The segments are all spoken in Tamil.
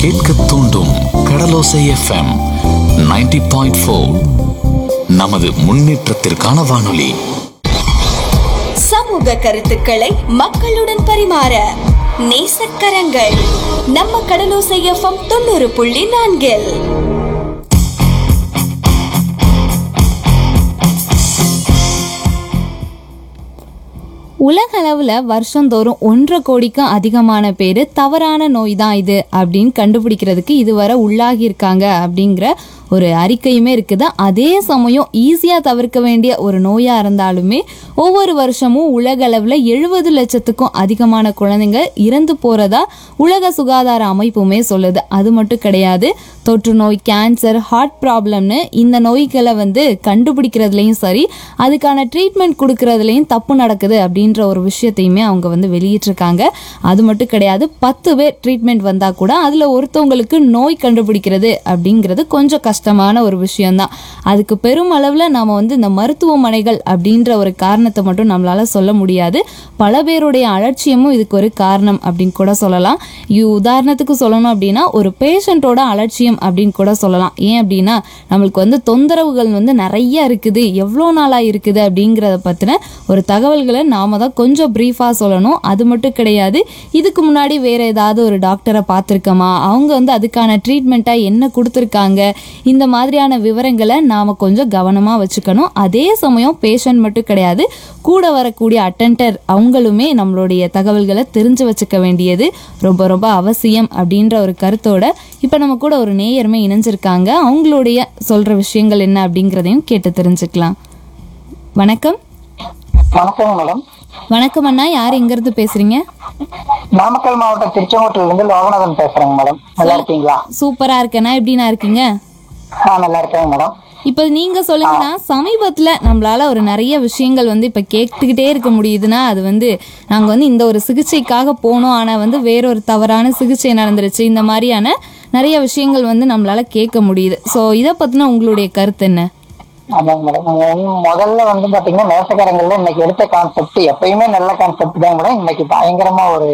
கேட்க தூண்டும் கடலோசை எஃப்எம் 90.4. நமது முன்னேற்றத்திற்கான வானொலி. சமூக கருத்துக்களை மக்களுடன் பரிமாற நேசக்கரங்கள் நம்ம கடலோசை எஃப்எம் 90.4. உலகளவில் வருஷந்தோறும் 1.5 கோடிக்கும் அதிகமான பேர் தவறான நோய் தான் இது அப்படின்னு கண்டுபிடிக்கிறதுக்கு இதுவரை உள்ளாகியிருக்காங்க அப்படிங்கிற ஒரு அறிக்கையுமே இருக்குது. அதே சமயம் ஈஸியாக தவிர்க்க வேண்டிய ஒரு நோயாக இருந்தாலுமே ஒவ்வொரு வருஷமும் உலகளவில் 70 லட்சத்துக்கும் அதிகமான குழந்தைங்க இறந்து போகிறதா உலக சுகாதார அமைப்புமே சொல்லுது. அது மட்டும் கிடையாது, தொற்று நோய், கேன்சர், ஹார்ட் ப்ராப்ளம்னு இந்த நோய்களை கண்டுபிடிக்கிறதுலையும் சரி, அதுக்கான ட்ரீட்மெண்ட் கொடுக்கறதுலையும் தப்பு நடக்குது அப்படின்ற ஒரு விஷயத்தையுமே அவங்க வெளியிட்டிருக்காங்க. அது மட்டும் கிடையாது, 10 பேர் ட்ரீட்மெண்ட் வந்தால் கூட அதில் ஒருத்தவங்களுக்கு நோய் கண்டுபிடிக்கிறது அப்படிங்கிறது கொஞ்சம் கஷ்டமான ஒரு விஷயம்தான். அதுக்கு பெரும் அளவில் நாம் இந்த மருத்துவமனைகள் அப்படின்ற ஒரு காரணத்தை மட்டும் நம்மளால சொல்ல முடியாது. பல பேருடைய அலட்சியமும் இதுக்கு ஒரு காரணம் அப்படின்னு கூட சொல்லலாம். உதாரணத்துக்கு சொல்லணும் அப்படின்னா, ஒரு பேஷண்ட்டோட அலட்சியம் அப்படின்னு கூட சொல்லலாம். ஏன் அப்படின்னா, நம்மளுக்கு தொந்தரவுகள் நிறைய இருக்குது, எவ்வளோ நாளாக இருக்குது அப்படிங்கிறத பற்றின ஒரு தகவல்களை நாம தான் கொஞ்சம் ப்ரீஃபாக சொல்லணும். அது மட்டும் கிடையாது, இதுக்கு முன்னாடி வேற ஏதாவது ஒரு டாக்டரை பார்த்துருக்கோமா, அவங்க அதுக்கான ட்ரீட்மெண்ட்டாக என்ன கொடுத்துருக்காங்க, இந்த மாதிரியான விவரங்களை நாம் கொஞ்சம் கவனமாக வச்சுக்கணும். அதே சமயம் பேஷண்ட் மட்டும் கிடையாது, கூட வரக்கூடிய அட்டெண்டர் அவங்களுமே நம்மளுடைய தகவல்களை தெரிஞ்சு வச்சுக்க வேண்டியது ரொம்ப ரொம்ப அவசியம் அப்படின்ற ஒரு கருத்தோட இப்போ நம்ம கூட ஒரு நேயருமே இணைஞ்சிருக்காங்க. அவங்களுடைய சொல்கிற விஷயங்கள் என்ன அப்படிங்கிறதையும் கேட்டு தெரிஞ்சுக்கலாம். வணக்கம். வணக்கம் மேடம். வணக்கம் அண்ணா, யார் எங்கிருந்து பேசுறீங்க? நாமக்கல் மாவட்டம் திருச்செங்கோட்டில இருந்து லோகநாதன் பேசுறேங்க மேடம். நல்லா இருக்கீங்களா? சூப்பரா இருக்கேண்ணா, எப்படிண்ணா இருக்கீங்க? நல்லா இருக்கேன் மேடம். இப்போ நீங்க சொல்லுங்கன்னா, சமீபத்துல நம்மளால ஒரு நிறைய விஷயங்கள் இப்ப கேட்டுக்கிட்டே இருக்க முடியுதுன்னா, அது நாங்க இந்த ஒரு சிகிச்சைக்காக போனோம், ஆனா வேறொரு தவறான சிகிச்சை நடந்துருச்சு, இந்த மாதிரியான நிறைய விஷயங்கள் நம்மளால கேட்க முடியுது. ஸோ இதை பத்தின உங்களுடைய கருத்து என்ன? ஆமாங்க மேடம். முதல்ல பாத்தீங்கன்னா, நேசக்காரங்கள்ல இன்னைக்கு எடுத்த கான்செப்ட் எப்பயுமே நல்ல கான்செப்ட் தான் மேடம். இன்னைக்கு பயங்கரமா ஒரு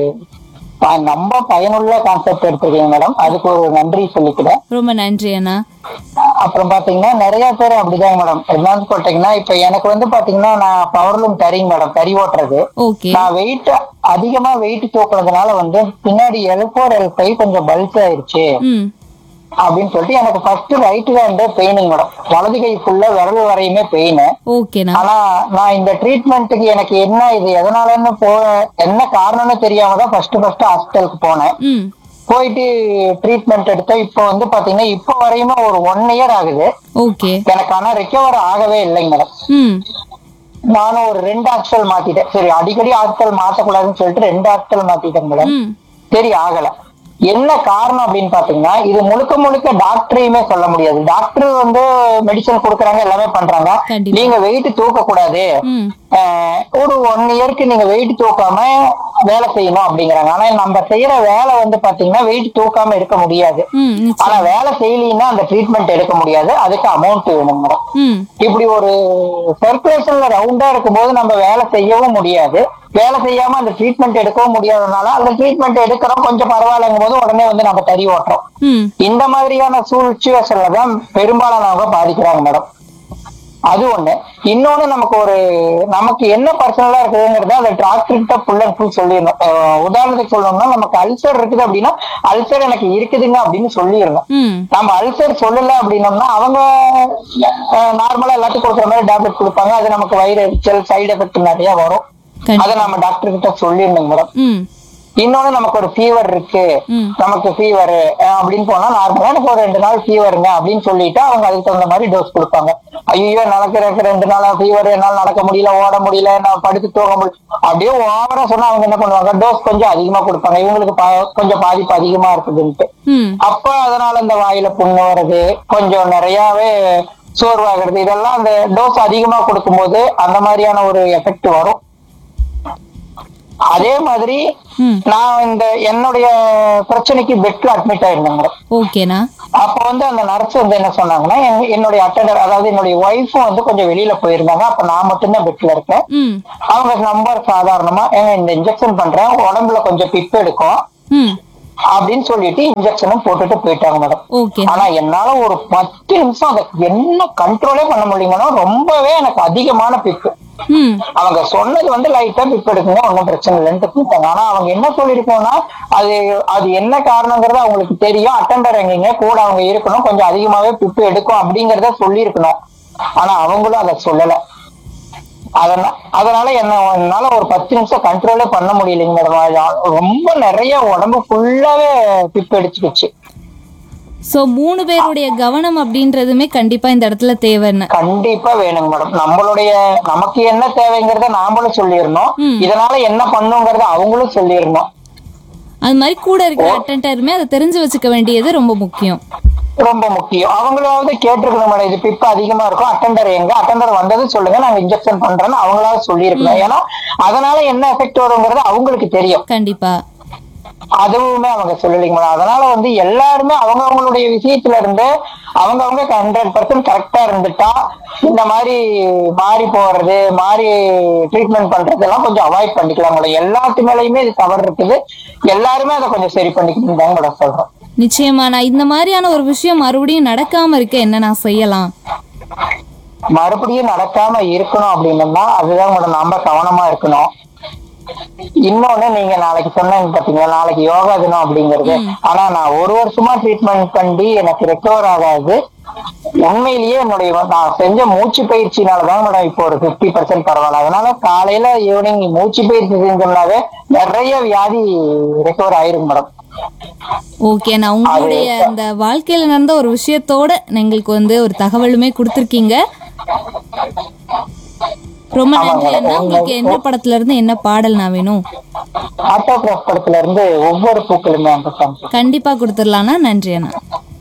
ரொம்ப பயனுள்ள கான்செப்ட் எடுத்திருக்கீங்க மேடம். அதுக்கு ஒரு நன்றி சொல்லிக்கிறேன். ரொம்ப நன்றி அண்ணா. அப்புறம் பாத்தீங்கன்னா, நிறைய பேர் அப்படிதான் மேடம். என்னன்னு சொல்லிட்டீங்கன்னா, இப்ப எனக்கு பாத்தீங்கன்னா, நான் பவர்லூம் தரிங்க மேடம், தறி ஓட்டுறது. நான் வெயிட் அதிகமா வெயிட் தூக்குறதுனால பின்னாடி L4 L5 கொஞ்சம் பல்க் ஆயிருச்சு அப்படின்னு சொல்லிட்டு எனக்கு first right hand paining madam. வலது கை ஃபுல்லா விரல் வரையுமே பெயின். ஆனா நான் இந்த ட்ரீட்மெண்ட்டுக்கு எனக்கு என்ன இது எதனாலன்னு என்ன காரணம்னு தெரியாம தான் ஃபர்ஸ்ட் ஹாஸ்பிட்டலுக்கு போனேன். போயிட்டு ட்ரீட்மெண்ட் எடுத்தேன். இப்போ பாத்தீங்கன்னா, இப்போ வரையுமே ஒரு 1 இயர் ஆகுது எனக்கு. ஆனா ரெக்கவர் ஆகவே இல்லைங்க மேடம். நானும் ஒரு 2 ஹாஸ்பிட்டல் மாத்திட்டேன். சரி, அடிக்கடி ஹாஸ்பிட்டல் மாத்தக்கூடாதுன்னு சொல்லிட்டு 2 ஹாஸ்பிட்டல் மாத்திட்டேன் மேடம். சரி, ஆகல. என்ன காரணம் அப்படின்னு பாத்தீங்கன்னா, இது முழுக்க முழுக்க டாக்டரையுமே சொல்ல முடியாது. டாக்டர் மெடிசன் கொடுக்கறாங்க, எல்லாமே பண்றாங்க. நீங்க வெயிட் தூக்க கூடாது, ஒரு 1 இயருக்கு நீங்க வெயிட் தூக்காம வேலை செய்யணும் அப்படிங்கிறாங்க. ஆனா நம்ம செய்யற வேலை பாத்தீங்கன்னா வெயிட் தூக்காம இருக்க முடியாது. ஆனா வேலை செய்யலீங்கன்னா அந்த ட்ரீட்மெண்ட் எடுக்க முடியாது, அதுக்கு அமௌண்ட் வேணும் மேடம். இப்படி ஒரு சர்க்குலேஷன்ல ரவுண்டா இருக்கும்போது நம்ம வேலை செய்யவும் முடியாது, வேலை செய்யாம அந்த ட்ரீட்மெண்ட் எடுக்கவும் முடியாதனால அந்த ட்ரீட்மெண்ட் எடுக்கிறோம், கொஞ்சம் பரவாயில்லைங்கும் போது உடனே நம்ம தறி ஓட்டுறோம். இந்த மாதிரியான சுச்சுவேஷன்ல தான் பெரும்பாலானவங்க பாதிக்கிறாங்க மேடம். அது ஒண்ணு. இன்னொன்னு, நமக்கு என்ன பர்சனலா இருக்குதுங்கிறத அந்த டாக்டர்கிட்ட ஃபுல் அண்ட் ஃபுல் சொல்லிடணும். உதாரணத்துக்கு சொல்லணும்னா, நமக்கு அல்சர் இருக்குது அப்படின்னா, அல்சர் எனக்கு இருக்குதுங்க அப்படின்னு சொல்லிடணும். நம்ம அல்சர் சொல்லல அப்படின்னோம்னா, அவங்க நார்மலா எல்லாத்துக்கும் கொடுக்குற மாதிரி டேப்லெட் கொடுப்பாங்க. அது நமக்கு வயிறு எரிச்சல், சைடு எஃபெக்ட் நிறைய வரும். அதை நம்ம டாக்டர் கிட்ட சொல்லிடணும் மேடம். இன்னொன்னு, நமக்கு ஒரு ஃபீவர் இருக்கு, நமக்கு ஃபீவர் அப்படின்னு போனா, நார்மலா எனக்கு ஒரு 2 நாள் ஃபீவருங்க அப்படின்னு சொல்லிட்டு அவங்க அதுக்கு தகுந்த மாதிரி டோஸ் கொடுப்பாங்க. ஐயோ, நடக்கிற 2 நாளா ஃபீவர், என்னால நடக்க முடியல, ஓட முடியல, நான் படுத்து தூங்க முடியல, அப்படியே ஓவரா சொன்னா அவங்க என்ன பண்ணுவாங்க, டோஸ் கொஞ்சம் அதிகமா கொடுப்பாங்க. இவங்களுக்கு கொஞ்சம் பாதிப்பு அதிகமா இருக்குதுன்ட்டு. அப்ப அதனால இந்த வாயில புண்ணு வருது, கொஞ்சம் நிறையவே சோர்வாகிறது, இதெல்லாம் அந்த டோஸ் அதிகமா கொடுக்கும்போது அந்த மாதிரியான ஒரு எஃபெக்ட் வரும். அதே மாதிரி நான் என்னுடைய பிரச்சனைக்கு பெட்ல அட்மிட் ஆயிருந்தேன். அப்ப அந்த நர்ஸ் என்ன சொன்னாங்கன்னா, என்னுடைய அட்டெண்டர், அதாவது என்னுடைய ஒய்ஃபும் கொஞ்சம் வெளியில போயிருந்தாங்க. அப்ப நான் மட்டும்தான் பெட்ல இருக்கேன். அவங்க நம்பர் சாதாரணமா, இந்த இன்ஜெக்ஷன் பண்றேன், உடம்புல கொஞ்சம் பிப்பு எடுக்கும், அப்படின்னு சொல்லிட்டு இன்ஜெக்ஷனும் போட்டுட்டு போயிட்டாங்க மேடம். ஆனா என்னால ஒரு 10 நிமிஷம் அதை என்ன கண்ட்ரோலே பண்ண முடியல மேடம். ரொம்பவே எனக்கு அதிகமான பிப்பு. அவங்க சொன்னது வந்து லைட்டா பிப் எடுக்குங்க, ஒன்னும் பிரச்சனை இல்லைன்னு கூப்பிட்டாங்க. ஆனா அவங்க என்ன சொல்லிருக்கோம்னா அது என்ன காரணங்கிறது அவங்களுக்கு தெரியும். அட்டெண்டர் எங்கீங்க கூட அவங்க இருக்கணும், கொஞ்சம் அதிகமாவே பிப்பு எடுக்கும் அப்படிங்கறத சொல்லி இருக்கணும். ஆனா அவங்களும் அதை சொல்லல. அதனால என்னால ஒரு 10 நிமிஷம் கண்ட்ரோலே பண்ண முடியலைங்க மேடம். ரொம்ப நிறைய உடம்பு ஃபுல்லாவே பிப்பு அடிச்சுக்கிச்சு. சோ 3 பேருடைய கவனம் அப்படின்றதுமே கண்டிப்பா இந்த இடத்துல தேவைன்னு கண்டிப்பா வேணுங்க மேடம். நமக்கு என்ன தேவைங்கிறத நாமளும் சொல்லிடணும், இதனால என்ன பண்ணுங்கிறத அவங்களும் சொல்லிடணும். அது மாதிரி கூட இருக்கிற அட்டெண்டருமே அதை தெரிஞ்சு வச்சுக்க வேண்டியது ரொம்ப முக்கியம். அவங்களாவது கேட்டிருக்கணும் மேடம், இது பிப்பு அதிகமா இருக்கும், அட்டெண்டர் வந்தது சொல்லுங்க, நாங்க இன்ஜெக்ஷன் பண்றோம்னு அவங்களாவது சொல்லியிருக்கணும். ஏன்னா அதனால என்ன எஃபெக்ட் வருங்கிறது அவங்களுக்கு தெரியும். கண்டிப்பா அதுவுமே அவங்க சொல்லலைங்க மேடம். அதனால வந்து எல்லாருமே அவங்களுடைய விஷயத்துல இருந்து அவங்க 100% கரெக்டா இருந்துட்டா இந்த மாதிரி மாறி போறது, மாறி ட்ரீட்மெண்ட் பண்றது எல்லாம் கொஞ்சம் அவாய்ட் பண்ணிக்கலாம் மேடம். எல்லாத்து மேலயுமே இது தவறு இருக்குது, எல்லாருமே அதை கொஞ்சம் சரி பண்ணிக்கணும் தான் மேடம் சொல்றோம். நிச்சயமா. நான் இந்த மாதிரியான ஒரு விஷயம் மறுபடியும் நடக்காம இருக்க என்ன நான் செய்யலாம்? மறுபடியும் நடக்காம இருக்கணும் அப்படின்னா அதுதான் மேடம் நம்ம கவனமா இருக்கணும். இன்னொன்னு நீங்க நாளைக்கு சொன்னீங்க பாத்தீங்களா, நாளைக்கு யோகா தினம் அப்படிங்கிறது. ஆனா நான் 1 வருஷமா ட்ரீட்மெண்ட் பண்ணி எனக்கு ரெக்கவர் ஆகாது. உண்மையிலேயே நான் செஞ்ச மூச்சு பயிற்சினாலதான் மேடம் இப்போ ஒரு 50% பரவாயில்ல. அதனால காலையில ஈவினிங் மூச்சு பயிற்சி செஞ்சோம்னாவே நிறைய வியாதி ரெக்கவர் ஆயிரும் மேடம். ஓகே, நான் உங்களுடைய அந்த வாழ்க்கையில நடந்த ஒரு விஷயத்தோட எங்களுக்கு வந்து ஒரு தகவலுமே கொடுத்துருக்கீங்க. ரொம்ப நன்றி அண்ணா. உங்களுக்கு என்ன படத்துல இருந்து என்ன பாடல் நான் வேணும்? ஆட்டோகிராஃப் படத்துல இருந்து ஒவ்வொரு பூக்களுமே கண்டிப்பா கொடுத்துடலாம்னா. நன்றி அண்ணா.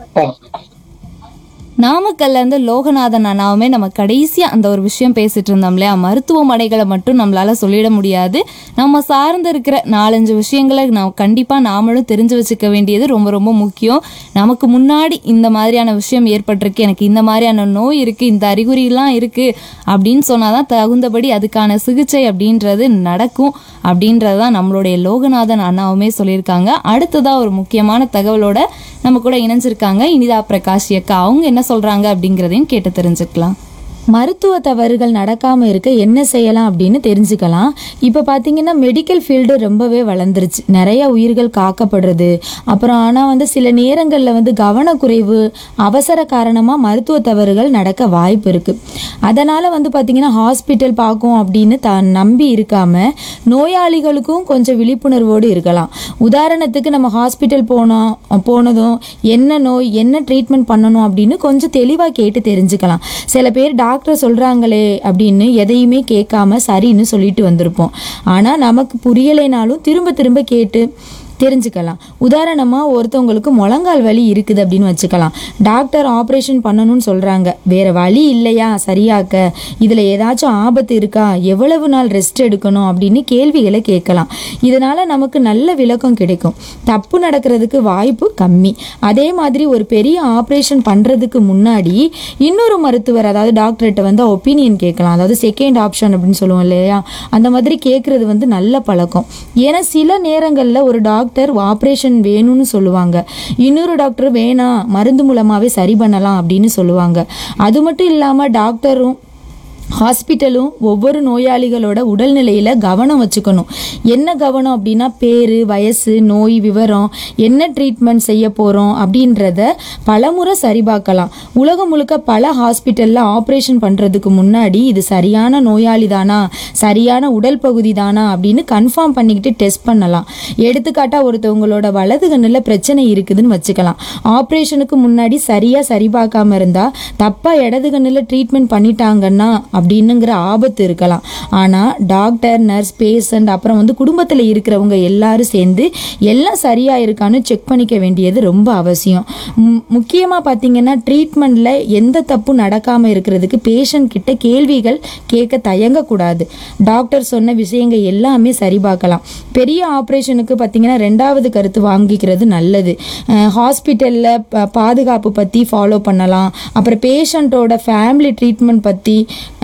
நாமக்கல்ல இருந்து லோகநாதன் அண்ணாவுமே நம்ம கடைசியா அந்த ஒரு விஷயம் பேசிட்டு இருந்தோம் இல்லையா, மருத்துவமனைகளை மட்டும் நம்மளால சொல்லிட முடியாது, நம்ம சார்ந்து இருக்கிற 4-5 விஷயங்களை கண்டிப்பா நாமளும் தெரிஞ்சு வச்சுக்க வேண்டியது ரொம்ப ரொம்ப முக்கியம். நமக்கு முன்னாடி இந்த மாதிரியான விஷயம் ஏற்பட்டிருக்கு, எனக்கு இந்த மாதிரியான நோய் இருக்கு, இந்த அறிகுறிலாம் இருக்கு அப்படின்னு சொன்னாதான் தகுந்தபடி அதுக்கான சிகிச்சை அப்படின்றது நடக்கும் அப்படின்றதான் நம்மளுடைய லோகநாதன் அண்ணாவுமே சொல்லியிருக்காங்க. அடுத்ததா ஒரு முக்கியமான தகவலோட நம்ம கூட இணைஞ்சிருக்காங்க இனிதா பிரகாஷ் அக்கா. அவங்க என்ன சொல்றாங்க அப்படிங்கறதையும் கேட்டு தெரிஞ்சுக்கலாம். மருத்துவ தவறுகள் நடக்காமல் இருக்க என்ன செய்யலாம் அப்படின்னு தெரிஞ்சுக்கலாம். இப்போ பார்த்தீங்கன்னா மெடிக்கல் ஃபீல்டு ரொம்பவே வளர்ந்துருச்சு, நிறைய உயிர்கள் காக்கப்படுறது. அப்புறம் ஆனால் சில நேரங்களில் கவனக்குறைவு, அவசர காரணமாக மருத்துவ தவறுகள் நடக்க வாய்ப்பு இருக்குது. அதனால் பார்த்தீங்கன்னா ஹாஸ்பிட்டல் பார்க்கும் அப்படின்னு நம்பி இருக்காமல் நோயாளிகளுக்கும் கொஞ்சம் விழிப்புணர்வோடு இருக்கலாம். உதாரணத்துக்கு நம்ம ஹாஸ்பிட்டல் போனதும் என்ன நோய், என்ன ட்ரீட்மெண்ட் பண்ணணும் அப்படின்னு கொஞ்சம் தெளிவாக கேட்டு தெரிஞ்சுக்கலாம். சில பேர் டாக்டர் சொல்றாங்களே அப்படின்னு எதையுமே கேட்காம சரின்னு சொல்லிட்டு வந்திருப்போம். ஆனா நமக்கு புரியலைனாலும் திரும்ப திரும்ப கேட்டு தெரிஞ்சுக்கலாம். உதாரணமாக ஒருத்தவங்களுக்கு முழங்கால் வலி இருக்குது அப்படின்னு வச்சுக்கலாம். டாக்டர் ஆப்ரேஷன் பண்ணணும்னு சொல்கிறாங்க, வேறு வழி இல்லையா சரியாக்க, இதில் ஏதாச்சும் ஆபத்து இருக்கா, எவ்வளவு நாள் ரெஸ்ட் எடுக்கணும் அப்படின்னு கேள்விகளை கேட்கலாம். இதனால் நமக்கு நல்ல விளக்கம் கிடைக்கும், தப்பு நடக்கிறதுக்கு வாய்ப்பு கம்மி. அதே மாதிரி ஒரு பெரிய ஆப்ரேஷன் பண்ணுறதுக்கு முன்னாடி இன்னொரு மருத்துவர் அதாவது டாக்டர்கிட்ட ஒப்பீனியன் கேட்கலாம். அதாவது செகண்ட் ஆப்ஷன் அப்படின்னு சொல்லுவோம் இல்லையா, அந்த மாதிரி கேட்குறது நல்ல பழக்கம். ஏன்னா சில நேரங்களில் ஒரு டாக்டர் ஆப்ரேஷன் வேணும்னு சொல்லுவாங்க, இன்னொரு டாக்டர் வேணாம் மருந்து மூலமாவே சரி பண்ணலாம் அப்படின்னு சொல்லுவாங்க. அது மட்டும் இல்லாம டாக்டரும் ஹாஸ்பிட்டலும் ஒவ்வொரு நோயாளிகளோட உடல்நிலையில் கவனம் வச்சுக்கணும். என்ன கவனம் அப்படின்னா பேர், வயசு, நோய் விவரம், என்ன ட்ரீட்மெண்ட் செய்ய போகிறோம் அப்படின்றத பலமுறை சரிபார்க்கலாம். உலகம் முழுக்க பல ஹாஸ்பிட்டலில் ஆப்ரேஷன் பண்ணுறதுக்கு முன்னாடி இது சரியான நோயாளி தானா, சரியான உடல் பகுதி தானா அப்படின்னு கன்ஃபார்ம் பண்ணிக்கிட்டு டெஸ்ட் பண்ணலாம். எடுத்துக்காட்டாக ஒருத்தவங்களோட வலது கண்ணில் பிரச்சனை இருக்குதுன்னு வச்சுக்கலாம். ஆப்ரேஷனுக்கு முன்னாடி சரியாக சரிபார்க்காம இருந்தால் தப்பாக இடது கண்ணில் ட்ரீட்மெண்ட் பண்ணிட்டாங்கன்னா அப்படின்னுங்கிற ஆபத்து இருக்கலாம். ஆனால் டாக்டர், நர்ஸ், பேஷண்ட் அப்புறம் குடும்பத்தில் இருக்கிறவங்க எல்லாரும் சேர்ந்து எல்லாம் சரியாக இருக்கான்னு செக் பண்ணிக்க வேண்டியது ரொம்ப அவசியம். முக்கியமாக பார்த்தீங்கன்னா ட்ரீட்மெண்ட்டில் எந்த தப்பும் நடக்காமல் இருக்கிறதுக்கு பேஷண்ட் கிட்ட கேள்விகள் கேட்க தயங்கக்கூடாது. டாக்டர் சொன்ன விஷயங்கள் எல்லாமே சரி பார்க்கலாம். பெரிய ஆப்ரேஷனுக்கு பார்த்தீங்கன்னா 2வது கருத்து வாங்கிக்கிறது நல்லது. ஹாஸ்பிட்டலில் பாதுகாப்பு பற்றி ஃபாலோ பண்ணலாம். அப்புறம் பேஷண்ட்டோட ஃபேமிலி ட்ரீட்மெண்ட் பற்றி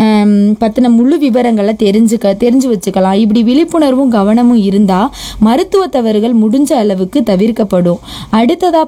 பற்றின முழு விவரங்களை தெரிஞ்சு வச்சுக்கலாம். இப்படி விழிப்புணர்வும் கவனமும் இருந்தால் மருத்துவ தவறுகள் முடிஞ்ச அளவுக்கு தவிர்க்கப்படும். அடுத்ததாக